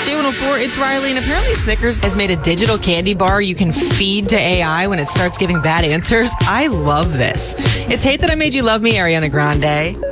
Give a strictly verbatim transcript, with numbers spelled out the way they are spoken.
J one oh four, it's Riley, and apparently Snickers has made a digital candy bar you can feed to A I when it starts giving bad answers. I love this. It's Hate That I Made You Love Me, Ariana Grande.